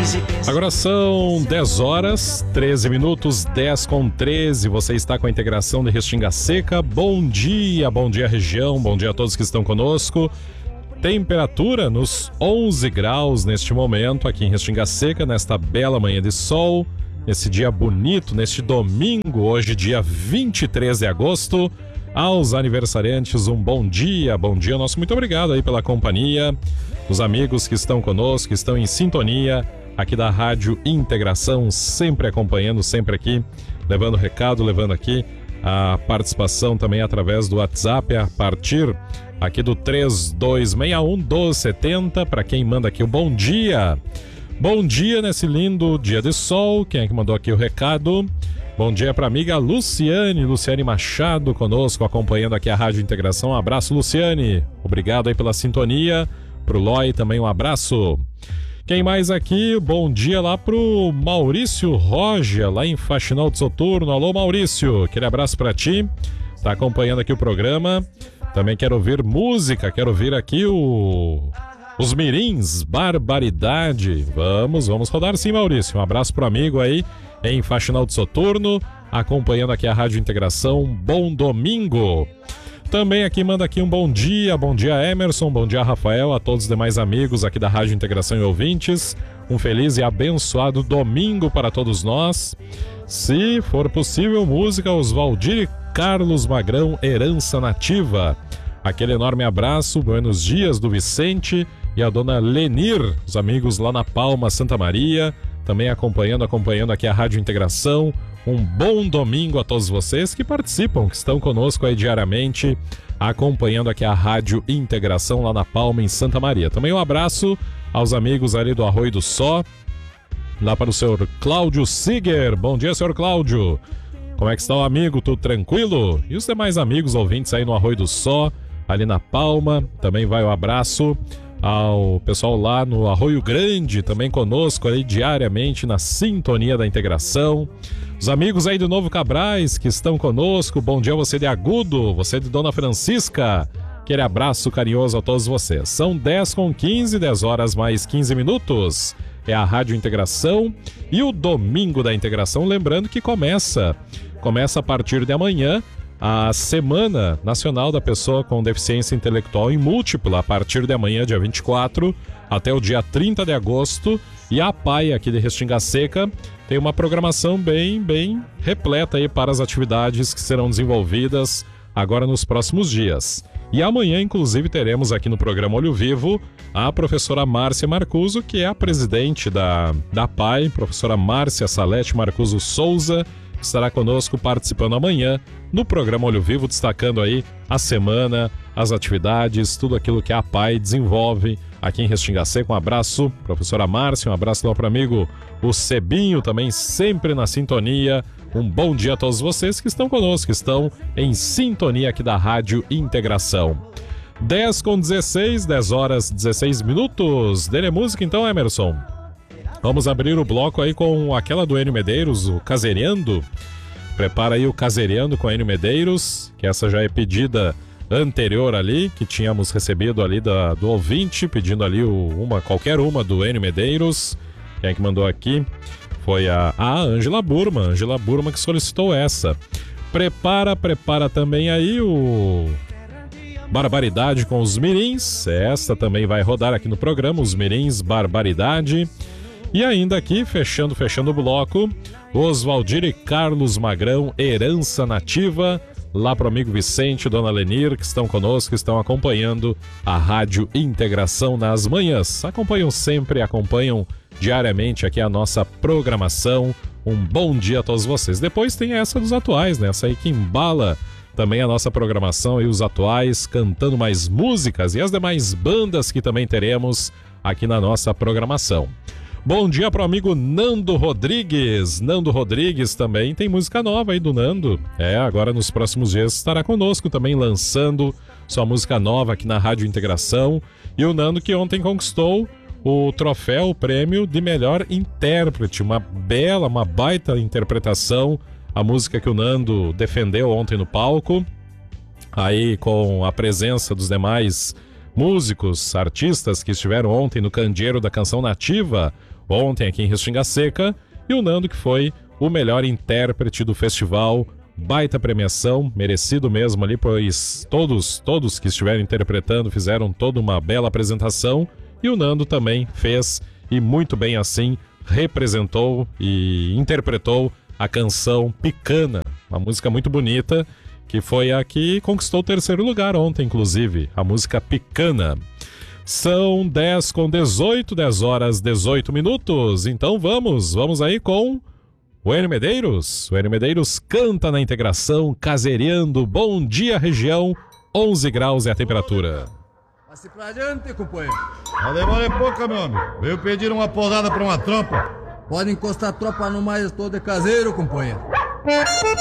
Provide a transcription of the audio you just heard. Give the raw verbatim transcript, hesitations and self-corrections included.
Agora são dez horas, treze minutos, dez com treze. Você está com a integração de Restinga Seca. Bom dia, bom dia região, bom dia a todos que estão conosco. Temperatura nos onze graus neste momento aqui em Restinga Seca, nesta bela manhã de sol, nesse dia bonito, neste domingo, hoje dia vinte e três de agosto. Aos aniversariantes, um bom dia, bom dia, nosso muito obrigado aí pela companhia, os amigos que estão conosco, que estão em sintonia aqui da Rádio Integração, sempre acompanhando, sempre aqui, levando recado, levando aqui a participação também através do WhatsApp, a partir aqui do três dois seis um, doze setenta, para quem manda aqui o bom dia. Bom dia nesse lindo dia de sol, quem é que mandou aqui o recado? Bom dia para a amiga Luciane, Luciane Machado conosco, acompanhando aqui a Rádio Integração. Um abraço, Luciane. Obrigado aí pela sintonia. Pro Loi também um abraço. Quem mais aqui? Bom dia lá pro Maurício Roja, lá em Faxinal do Soturno. Alô, Maurício, aquele abraço para ti. Tá acompanhando aqui o programa. Também quero ouvir música, quero ouvir aqui o... os mirins, barbaridade. Vamos, vamos rodar sim, Maurício. Um abraço pro amigo aí em Faxinal do Soturno, acompanhando aqui a Rádio Integração. Bom domingo. Também aqui manda aqui um bom dia, bom dia Emerson, bom dia Rafael, a todos os demais amigos aqui da Rádio Integração e ouvintes. Um feliz e abençoado domingo para todos nós. Se for possível, música Oswaldir e Carlos Magrão, Herança Nativa. Aquele enorme abraço, buenos dias do Vicente e a dona Lenir, os amigos lá na Palma, Santa Maria, também acompanhando, acompanhando aqui a Rádio Integração. Um bom domingo a todos vocês que participam, que estão conosco aí diariamente, acompanhando aqui a Rádio Integração lá na Palma, em Santa Maria. Também um abraço aos amigos ali do Arroio do Só, lá para o senhor Cláudio Siger. Bom dia, senhor Cláudio. Como é que está o amigo? Tudo tranquilo? E os demais amigos ouvintes aí no Arroio do Só, ali na Palma. Também vai o abraço ao pessoal lá no Arroio Grande, também conosco ali diariamente na sintonia da integração. Os amigos aí do Novo Cabrais que estão conosco, bom dia você de Agudo, você de Dona Francisca, aquele abraço carinhoso a todos vocês. São dez com quinze, dez horas mais quinze minutos, é a Rádio Integração e o Domingo da Integração, lembrando que começa, começa a partir de amanhã, a Semana Nacional da Pessoa com Deficiência Intelectual e Múltipla, a partir de amanhã, dia vinte e quatro, até o dia trinta de agosto, e a APAI aqui de Restinga Seca tem uma programação bem, bem repleta aí para as atividades que serão desenvolvidas agora nos próximos dias. E amanhã, inclusive, teremos aqui no programa Olho Vivo a professora Márcia Marcuso, que é a presidente da, da APAI, professora Márcia Salete Marcuso Souza, que estará conosco participando amanhã no programa Olho Vivo, destacando aí a semana, as atividades, tudo aquilo que a APAI desenvolve aqui em Restinga Seca. Um abraço, professora Márcia, um abraço lá para o amigo o Cebinho, também sempre na sintonia. Um bom dia a todos vocês que estão conosco, que estão em sintonia aqui da Rádio Integração. dez com dezesseis, dez horas dezesseis minutos. Dele é música então, Emerson? Vamos abrir o bloco aí com aquela do Enio Medeiros, o Casereando. Prepara aí o Casereando com Enio Medeiros, que essa já é pedida anterior ali, que tínhamos recebido ali da, do ouvinte, pedindo ali o, uma, qualquer uma do Enio Medeiros. Quem é que mandou aqui? Foi a, a Ângela Burma, Ângela Burma que solicitou essa. Prepara, prepara também aí o Barbaridade com os Mirins. Essa também vai rodar aqui no programa, os Mirins Barbaridade. E ainda aqui, fechando, fechando o bloco, Oswaldir e Carlos Magrão, Herança Nativa, lá pro amigo Vicente, Dona Lenir, que estão conosco, que estão acompanhando a Rádio Integração nas manhãs. Acompanham sempre, acompanham diariamente aqui a nossa programação. Um bom dia a todos vocês. Depois tem essa dos atuais, né? Essa aí que embala também a nossa programação e os atuais, cantando mais músicas e as demais bandas que também teremos aqui na nossa programação. Bom dia para o amigo Nando Rodrigues. Nando Rodrigues também tem música nova aí do Nando. É, agora nos próximos dias estará conosco também lançando sua música nova aqui na Rádio Integração. E o Nando que ontem conquistou o troféu, o prêmio de melhor intérprete. Uma bela, uma baita interpretação. A música que o Nando defendeu ontem no palco. Aí com a presença dos demais músicos, artistas que estiveram ontem no Candeeiro da Canção Nativa. ontem aqui em Restinga Seca, e o Nando, que foi o melhor intérprete do festival. Baita premiação, merecido mesmo ali, pois todos, todos que estiveram interpretando fizeram toda uma bela apresentação, e o Nando também fez, e muito bem assim, representou e interpretou a canção Picana, uma música muito bonita, que foi a que conquistou o terceiro lugar ontem, inclusive, a música Picana. São dez com dezoito, dez horas dezoito minutos, então vamos, vamos aí com o Enio Medeiros. O Enio Medeiros canta na integração, casereando. Bom dia, região, onze graus é a temperatura. Passe pra adiante, companheiro. A demora é pouca, meu amigo. Veio pedir uma podada pra uma tropa. Pode encostar a tropa no mais todo de caseiro, companheiro.